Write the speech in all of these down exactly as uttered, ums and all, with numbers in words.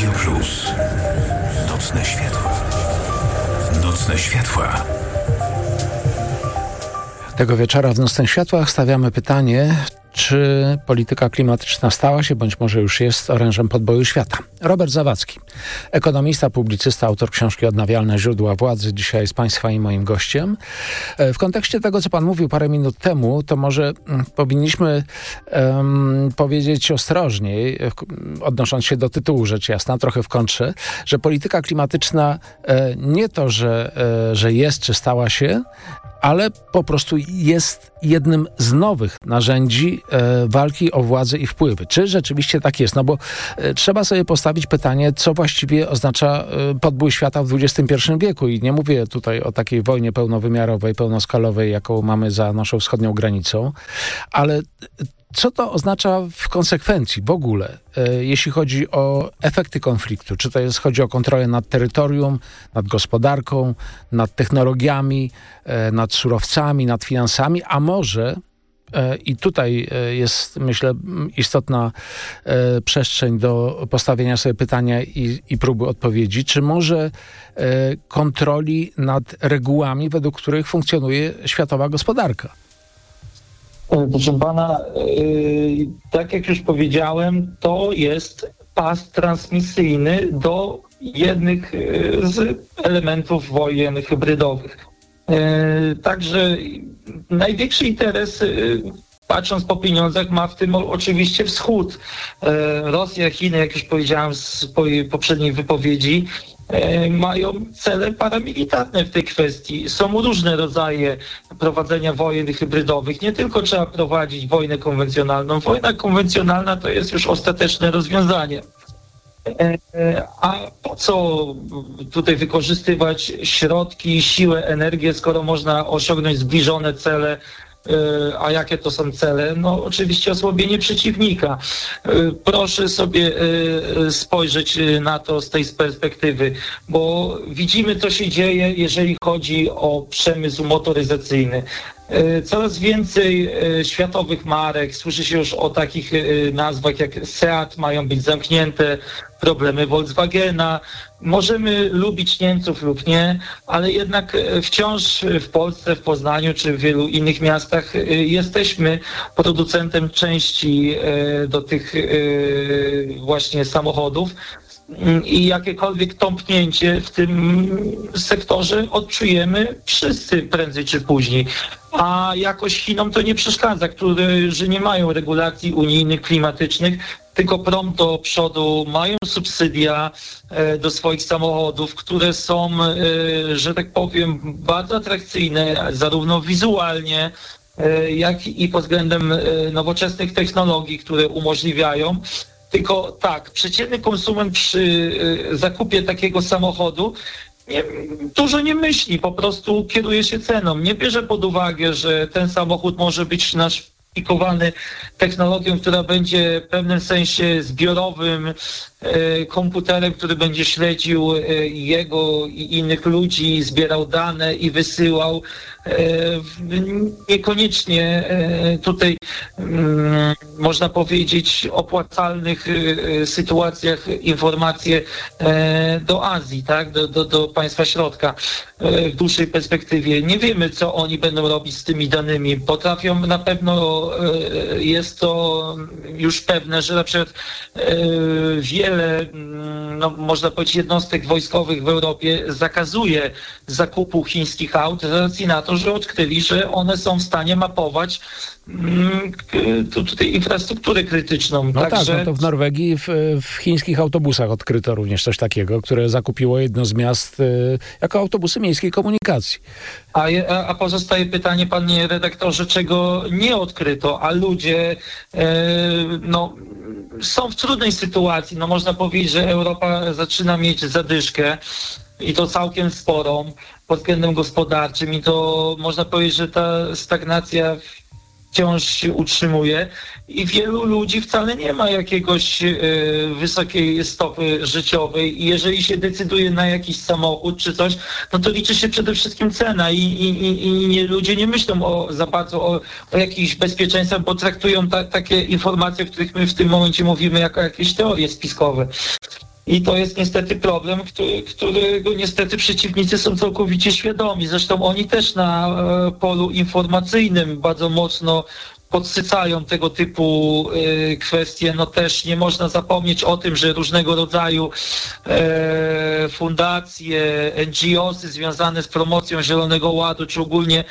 Radio Plus. Nocne światła. Nocne światła. Tego wieczora w Nocnych Światłach stawiamy pytanie, czy polityka klimatyczna stała się, bądź może już jest orężem podboju świata. Robert Zawadzki, ekonomista, publicysta, autor książki Odnawialne źródła władzy, dzisiaj jest Państwa i moim gościem. W kontekście tego, co Pan mówił parę minut temu, to może powinniśmy um, powiedzieć ostrożniej, odnosząc się do tytułu rzecz jasna, trochę w kontrze, że polityka klimatyczna e, nie to, że, e, że jest, czy stała się, ale po prostu jest jednym z nowych narzędzi e, walki o władzę i wpływy. Czy rzeczywiście tak jest? No bo e, trzeba sobie postawić pytanie, co właściwie oznacza e, podbój świata w dwudziestym pierwszym wieku. I nie mówię tutaj o takiej wojnie pełnowymiarowej, pełnoskalowej, jaką mamy za naszą wschodnią granicą, ale co to oznacza w konsekwencji w ogóle, e, jeśli chodzi o efekty konfliktu? Czy to jest, chodzi o kontrolę nad terytorium, nad gospodarką, nad technologiami, e, nad surowcami, nad finansami, a może, e, i tutaj e, jest, myślę, istotna e, przestrzeń do postawienia sobie pytania i, i próby odpowiedzi, czy może e, kontroli nad regułami, według których funkcjonuje światowa gospodarka? Proszę pana, yy, tak jak już powiedziałem, to jest pas transmisyjny do jednych yy, z elementów wojen hybrydowych. Yy, także największy interes, yy, patrząc po pieniądzach, ma w tym oczywiście Wschód. Yy, Rosja, Chiny, jak już powiedziałem w swojej poprzedniej wypowiedzi, mają cele paramilitarne w tej kwestii. Są różne rodzaje prowadzenia wojen hybrydowych. Nie tylko trzeba prowadzić wojnę konwencjonalną. Wojna konwencjonalna to jest już ostateczne rozwiązanie. A po co tutaj wykorzystywać środki, siłę, energię, skoro można osiągnąć zbliżone cele? A jakie to są cele? No oczywiście osłabienie przeciwnika. Proszę sobie spojrzeć na to z tej perspektywy, bo widzimy, co się dzieje, jeżeli chodzi o przemysł motoryzacyjny. Coraz więcej światowych marek, słyszy się już o takich nazwach jak Seat, mają być zamknięte, problemy Volkswagena. Możemy lubić Niemców lub nie, ale jednak wciąż w Polsce, w Poznaniu czy w wielu innych miastach jesteśmy producentem części do tych właśnie samochodów. I jakiekolwiek tąpnięcie w tym sektorze odczujemy wszyscy prędzej czy później. A jakoś Chinom to nie przeszkadza, którzy nie mają regulacji unijnych, klimatycznych, tylko prompt do przodu, mają subsydia do swoich samochodów, które są, że tak powiem, bardzo atrakcyjne, zarówno wizualnie, jak i pod względem nowoczesnych technologii, które umożliwiają. Tylko tak, przeciętny konsument przy zakupie takiego samochodu nie, dużo nie myśli, po prostu kieruje się ceną. Nie bierze pod uwagę, że ten samochód może być naszpikowany technologią, która będzie w pewnym sensie zbiorowym e, komputerem, który będzie śledził e, jego i innych ludzi, zbierał dane i wysyłał. E, niekoniecznie e, tutaj mm, można powiedzieć opłacalnych e, sytuacjach informacje e, do Azji, tak, do, do, do państwa środka e, w dłuższej perspektywie. Nie wiemy, co oni będą robić z tymi danymi. Potrafią na pewno, e, jest to już pewne, że na przykład e, wiele, no, można powiedzieć, jednostek wojskowych w Europie zakazuje zakupu chińskich aut z racji na to, że odkryli, że one są w stanie mapować tu, tutaj infrastrukturę krytyczną. No Także... tak, no to w Norwegii w, w chińskich autobusach odkryto również coś takiego, które zakupiło jedno z miast y, jako autobusy miejskiej komunikacji. A, a pozostaje pytanie, panie redaktorze, czego nie odkryto, a ludzie e, no, są w trudnej sytuacji. No, można powiedzieć, że Europa zaczyna mieć zadyszkę i to całkiem sporą pod względem gospodarczym i to można powiedzieć, że ta stagnacja wciąż się utrzymuje i wielu ludzi wcale nie ma jakiegoś y, wysokiej stopy życiowej i jeżeli się decyduje na jakiś samochód czy coś, no to liczy się przede wszystkim cena i, i, i nie, ludzie nie myślą o, za bardzo o, o jakichś bezpieczeństwach, bo traktują ta, takie informacje, o których my w tym momencie mówimy, jako jakieś teorie spiskowe. I to jest niestety problem, który, którego niestety przeciwnicy są całkowicie świadomi. Zresztą oni też na e, polu informacyjnym bardzo mocno podsycają tego typu y, kwestie. No też nie można zapomnieć o tym, że różnego rodzaju e, fundacje, N G O sy związane z promocją Zielonego Ładu, czy ogólnie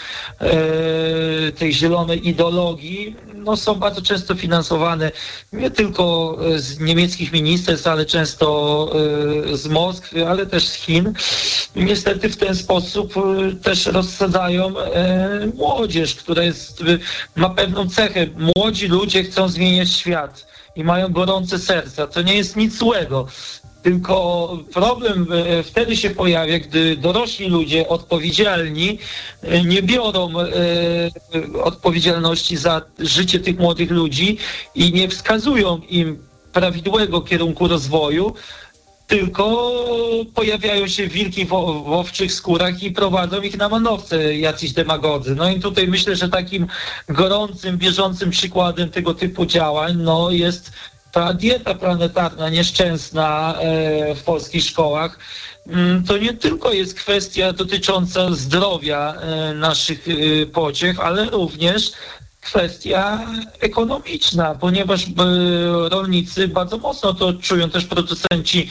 e, tej zielonej ideologii, no są bardzo często finansowane nie tylko z niemieckich ministerstw, ale często e, z Moskwy, ale też z Chin. I niestety w ten sposób e, też rozsadzają e, młodzież, która jest, ma pewną cechę. Młodzi ludzie chcą zmieniać świat i mają gorące serca. To nie jest nic złego. Tylko problem wtedy się pojawia, gdy dorośli ludzie odpowiedzialni nie biorą odpowiedzialności za życie tych młodych ludzi i nie wskazują im prawidłowego kierunku rozwoju, tylko pojawiają się wilki w owczych skórach i prowadzą ich na manowce jacyś demagodzy. No i tutaj myślę, że takim gorącym, bieżącym przykładem tego typu działań no, jest ta dieta planetarna nieszczęsna e, w polskich szkołach. To nie tylko jest kwestia dotycząca zdrowia e, naszych e, pociech, ale również kwestia ekonomiczna, ponieważ rolnicy bardzo mocno to czują, też producenci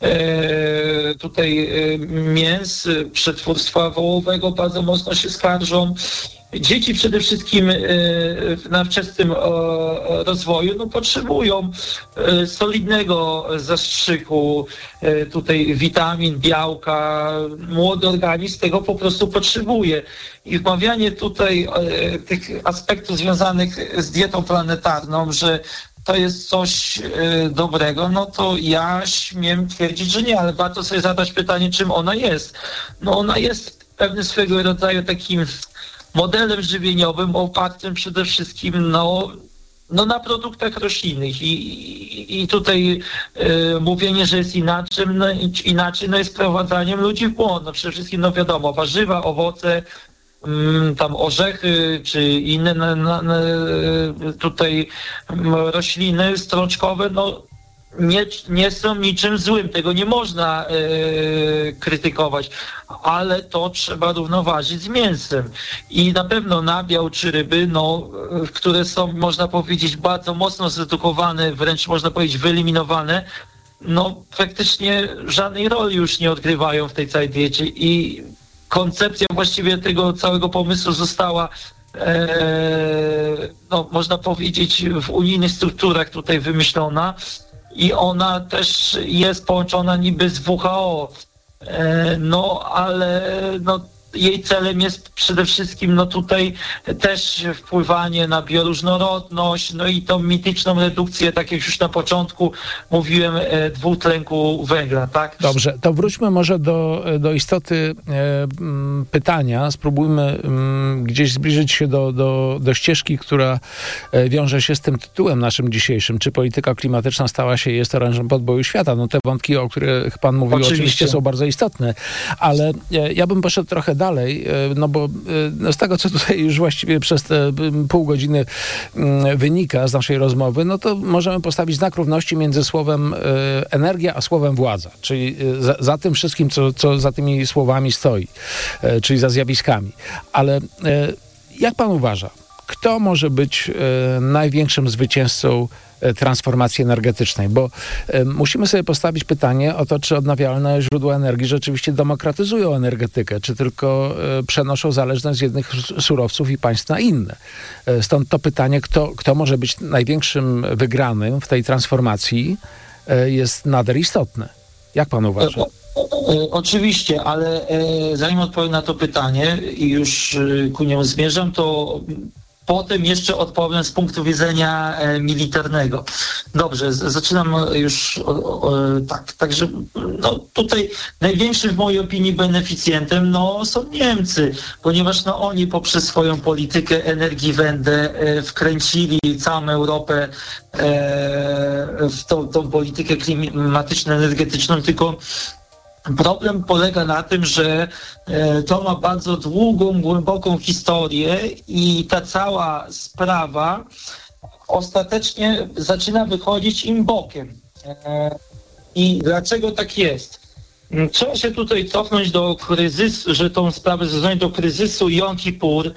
e, tutaj e, mięs, przetwórstwa wołowego bardzo mocno się skarżą. Dzieci przede wszystkim na wczesnym rozwoju no, potrzebują solidnego zastrzyku tutaj witamin, białka. Młody organizm tego po prostu potrzebuje. I wmawianie tutaj tych aspektów związanych z dietą planetarną, że to jest coś dobrego, no to ja śmiem twierdzić, że nie, ale warto sobie zadać pytanie, czym ona jest. No ona jest pewnym swego rodzaju takim modelem żywieniowym opartym przede wszystkim no, no na produktach roślinnych i, i, i tutaj y, mówienie, że jest inaczej, no, inaczej no jest wprowadzaniem ludzi w błąd. No przede wszystkim no wiadomo, warzywa, owoce, y, tam orzechy czy inne na, na, na, tutaj y, rośliny strączkowe, no Nie, nie są niczym złym, tego nie można e, krytykować, ale to trzeba równoważyć z mięsem. I na pewno nabiał czy ryby, no, które są, można powiedzieć, bardzo mocno zredukowane, wręcz można powiedzieć wyeliminowane, no praktycznie żadnej roli już nie odgrywają w tej całej diecie i koncepcja właściwie tego całego pomysłu została e, no, można powiedzieć w unijnych strukturach tutaj wymyślona. I ona też jest połączona niby z W H O, no ale no, jej celem jest przede wszystkim no tutaj też wpływanie na bioróżnorodność, no i tą mityczną redukcję, tak jak już na początku mówiłem, dwutlenku węgla, tak? Dobrze, to wróćmy może do, do istoty e, pytania. Spróbujmy m, gdzieś zbliżyć się do, do, do ścieżki, która wiąże się z tym tytułem naszym dzisiejszym. Czy polityka klimatyczna stała się i jest orężem podboju świata? No te wątki, o których pan mówił, oczywiście, oczywiście są bardzo istotne, ale e, ja bym poszedł trochę dalej. Dalej, no bo no z tego, co tutaj już właściwie przez te pół godziny wynika z naszej rozmowy, no to możemy postawić znak równości między słowem energia, a słowem władza, czyli za, za tym wszystkim, co, co za tymi słowami stoi, czyli za zjawiskami. Ale jak pan uważa, kto może być największym zwycięzcą transformacji energetycznej, bo y, musimy sobie postawić pytanie o to, czy odnawialne źródła energii rzeczywiście demokratyzują energetykę, czy tylko y, przenoszą zależność z jednych surowców i państw na inne. Y, stąd to pytanie, kto, kto może być największym wygranym w tej transformacji, y, jest nader istotne. Jak pan uważa? Oczywiście, ale zanim odpowiem na to pytanie i już ku niemu zmierzam, to potem jeszcze odpowiem z punktu widzenia e, militarnego. Dobrze, z, zaczynam już o, o, tak. Także no, tutaj największym w mojej opinii beneficjentem no, są Niemcy, ponieważ no, oni poprzez swoją politykę Energiewende e, wkręcili całą Europę e, w tą, tą politykę klimatyczno-energetyczną, tylko problem polega na tym, że to ma bardzo długą, głęboką historię i ta cała sprawa ostatecznie zaczyna wychodzić im bokiem. I dlaczego tak jest? Trzeba się tutaj cofnąć do kryzysu, że tą sprawę związać do kryzysu Jom Kippur,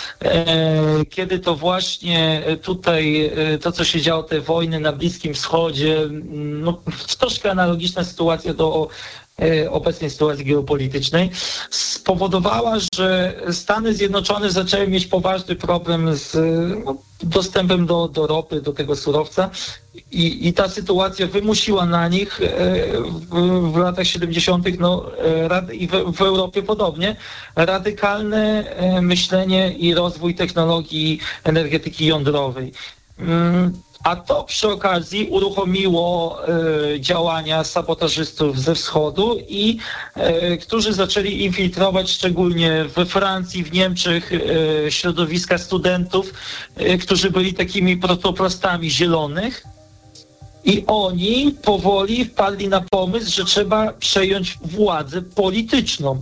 e, kiedy to właśnie tutaj e, to, co się działo, te wojny na Bliskim Wschodzie, no, troszkę analogiczna sytuacja do e, obecnej sytuacji geopolitycznej, spowodowała, że Stany Zjednoczone zaczęły mieć poważny problem z no, dostępem do, do ropy, do tego surowca. I, I ta sytuacja wymusiła na nich e, w, w latach siedemdziesiątych no, e, i w, w Europie podobnie radykalne e, myślenie i rozwój technologii energetyki jądrowej. Mm, a to przy okazji uruchomiło e, działania sabotażystów ze wschodu, i e, którzy zaczęli infiltrować szczególnie we Francji, w Niemczech e, środowiska studentów, e, którzy byli takimi protoplastami zielonych. I oni powoli wpadli na pomysł, że trzeba przejąć władzę polityczną.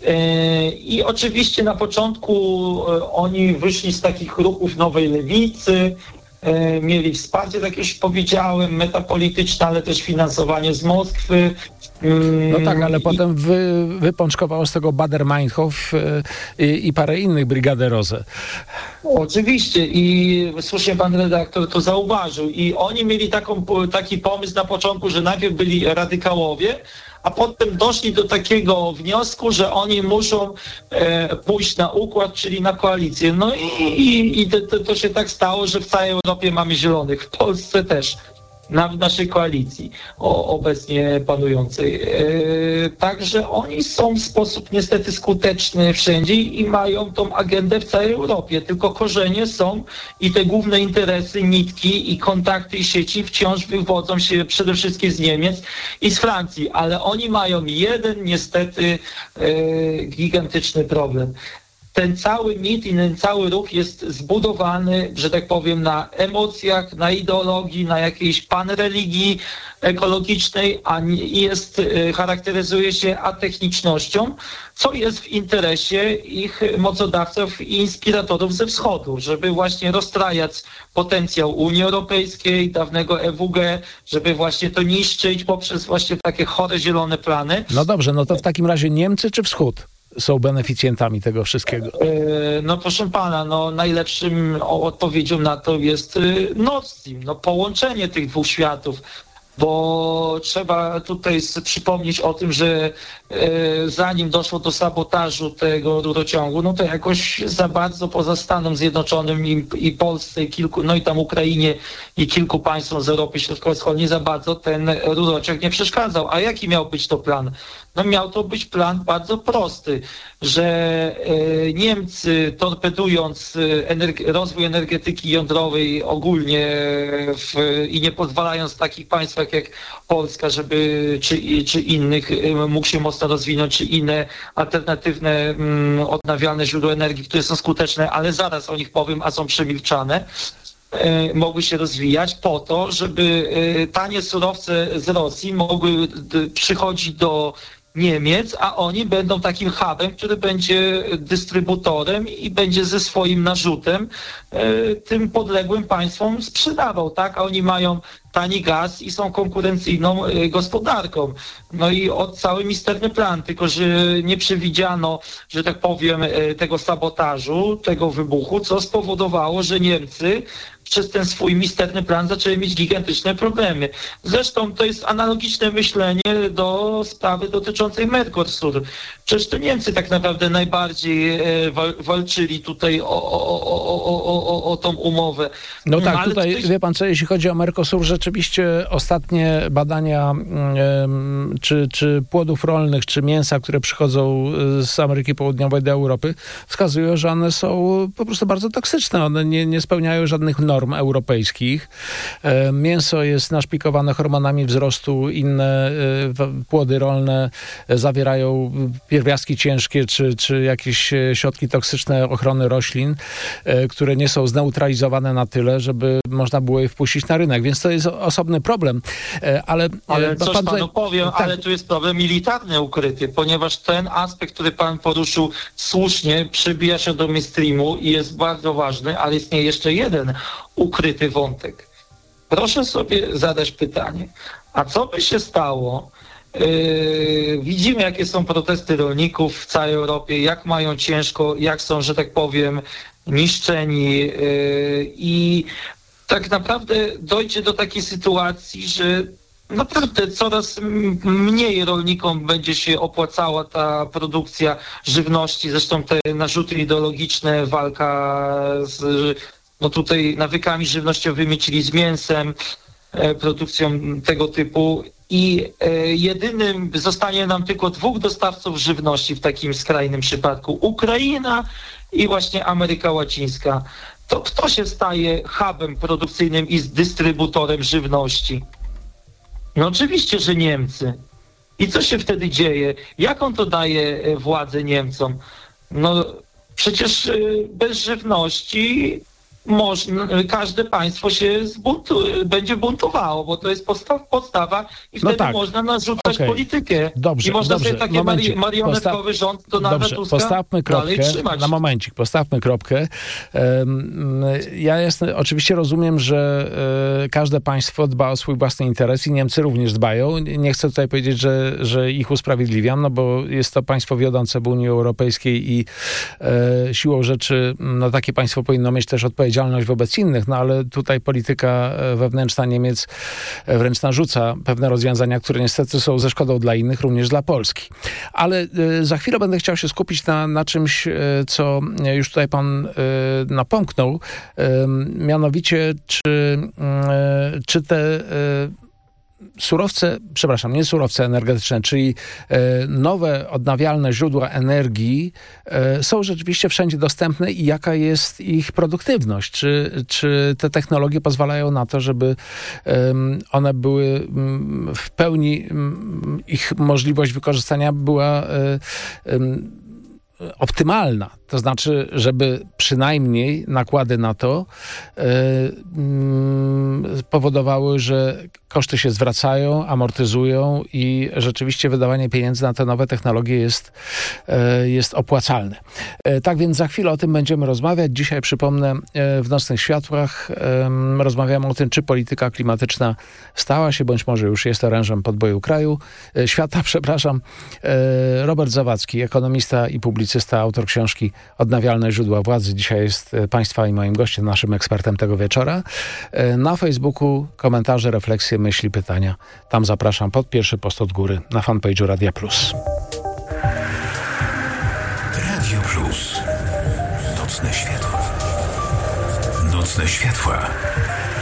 I oczywiście na początku oni wyszli z takich ruchów Nowej Lewicy, mieli wsparcie, tak już powiedziałem, metapolityczne, ale też finansowanie z Moskwy. No tak, ale I... potem wy, wypączkowało z tego Baader-Meinhof i, i parę innych Brigadę Rosę. Oczywiście, i słusznie pan redaktor to zauważył. I oni mieli taką, taki pomysł na początku, że najpierw byli radykałowie, a potem doszli do takiego wniosku, że oni muszą e, pójść na układ, czyli na koalicję. No i, i, i to, to się tak stało, że w całej Europie mamy zielonych, w Polsce też, na w naszej koalicji o, obecnie panującej. E, także oni są w sposób niestety skuteczny wszędzie i mają tą agendę w całej Europie, tylko korzenie są i te główne interesy, nitki i kontakty i sieci wciąż wywodzą się przede wszystkim z Niemiec i z Francji, ale oni mają jeden niestety e, gigantyczny problem. Ten cały mit i ten cały ruch jest zbudowany, że tak powiem, na emocjach, na ideologii, na jakiejś panreligii ekologicznej, a jest, charakteryzuje się atechnicznością, co jest w interesie ich mocodawców i inspiratorów ze wschodu, żeby właśnie rozstrajać potencjał Unii Europejskiej, dawnego E W G, żeby właśnie to niszczyć poprzez właśnie takie chore zielone plany. No dobrze, no to w takim razie Niemcy czy Wschód są beneficjentami tego wszystkiego? No proszę pana, no najlepszym odpowiedzią na to jest Nord Stream, no połączenie tych dwóch światów, bo trzeba tutaj przypomnieć o tym, że e, zanim doszło do sabotażu tego rurociągu, no to jakoś za bardzo poza Stanom Zjednoczonym i, i Polsce, i kilku, no i tam Ukrainie i kilku państwom z Europy Środkowo-Wschodniej za bardzo ten rurociąg nie przeszkadzał. A jaki miał być to plan? No miał to być plan bardzo prosty, że e, Niemcy torpedując energe- rozwój energetyki jądrowej ogólnie w, i nie pozwalając takich państwach jak Polska, żeby czy, czy innych mógł się mocno rozwinąć, czy inne alternatywne mm, odnawialne źródła energii, które są skuteczne, ale zaraz o nich powiem, a są przemilczane, e, mogły się rozwijać po to, żeby e, tanie surowce z Rosji mogły d- przychodzić do Niemiec, a oni będą takim hubem, który będzie dystrybutorem i będzie ze swoim narzutem e, tym podległym państwom sprzedawał, tak? A oni mają tani gaz i są konkurencyjną e, gospodarką. No i od cały misterny plan, tylko że nie przewidziano, że tak powiem, e, tego sabotażu, tego wybuchu, co spowodowało, że Niemcy przez ten swój misterny plan zaczęły mieć gigantyczne problemy. Zresztą to jest analogiczne myślenie do sprawy dotyczącej Mercosur. Przecież to Niemcy tak naprawdę najbardziej e, wal, walczyli tutaj o, o, o, o, o, o tą umowę. No tak, Ale tutaj, tutaj wie pan co, jeśli chodzi o Mercosur, rzeczywiście ostatnie badania y, czy, czy płodów rolnych, czy mięsa, które przychodzą z Ameryki Południowej do Europy, wskazują, że one są po prostu bardzo toksyczne. One nie, nie spełniają żadnych norm europejskich. Y, mięso jest naszpikowane hormonami wzrostu, inne y, płody rolne zawierają pierwiastki ciężkie, czy, czy jakieś środki toksyczne ochrony roślin, y, które nie są zneutralizowane na tyle, żeby można było je wpuścić na rynek, więc to jest osobny problem. Ale, ale coś pan panu powiem, tak. Ale tu jest problem militarny ukryty, ponieważ ten aspekt, który pan poruszył słusznie, przybija się do mainstreamu i jest bardzo ważny, ale istnieje jeszcze jeden ukryty wątek. Proszę sobie zadać pytanie, A co by się stało? Yy, widzimy, jakie są protesty rolników w całej Europie, jak mają ciężko, jak są, że tak powiem, niszczeni yy, i tak naprawdę dojdzie do takiej sytuacji, że naprawdę coraz mniej rolnikom będzie się opłacała ta produkcja żywności. Zresztą te narzuty ideologiczne, walka z no tutaj nawykami żywnościowymi, czyli z mięsem, produkcją tego typu. I jedynym zostanie nam tylko dwóch dostawców żywności w takim skrajnym przypadku. Ukraina i właśnie Ameryka Łacińska. To kto się staje hubem produkcyjnym i dystrybutorem żywności? No oczywiście, że Niemcy. I co się wtedy dzieje? Jaką to daje władzę Niemcom? No przecież bez żywności można, każde państwo się zbuntu, będzie buntowało, bo to jest podstaw, podstawa i wtedy no tak. można narzucać okay. politykę. Dobrze, I można dobrze. sobie taki momencik. marionetkowy Posta- rząd Donalda Tuska postawmy kropkę, dalej trzymać. Na momencik, postawmy kropkę. Ja jasne, oczywiście rozumiem, że każde państwo dba o swój własny interes i Niemcy również dbają. Nie chcę tutaj powiedzieć, że, że ich usprawiedliwiam, no bo jest to państwo wiodące w Unii Europejskiej i e, siłą rzeczy no, takie państwo powinno mieć też odpowiedzialność wobec innych, no ale tutaj polityka wewnętrzna Niemiec wręcz narzuca pewne rozwiązania, które niestety są ze szkodą dla innych, również dla Polski. Ale y, za chwilę będę chciał się skupić na, na czymś, y, co już tutaj pan y, napomknął, y, mianowicie czy, y, czy te y, surowce, przepraszam, nie surowce energetyczne, czyli e, nowe odnawialne źródła energii e, są rzeczywiście wszędzie dostępne i jaka jest ich produktywność? Czy, czy te technologie pozwalają na to, żeby e, one były m, w pełni, m, ich możliwość wykorzystania była e, e, optymalna, to znaczy, żeby przynajmniej nakłady na to y, y, powodowały, że koszty się zwracają, amortyzują i rzeczywiście wydawanie pieniędzy na te nowe technologie jest, y, jest opłacalne. Y, tak więc za chwilę o tym będziemy rozmawiać. Dzisiaj, przypomnę, y, w Nocnych Światłach y, rozmawiamy o tym, czy polityka klimatyczna stała się, bądź może już jest orężem podboju kraju, y, świata, przepraszam. Y, Robert Zawadzki, ekonomista i publicysta, autor książki Odnawialne źródła władzy. Dzisiaj jest państwa i moim gościem, naszym ekspertem tego wieczora. Na Facebooku komentarze, refleksje, myśli, pytania. Tam zapraszam pod pierwszy post od góry na fanpage'u Radia Plus. Radio Plus. Nocne światła. Nocne światła.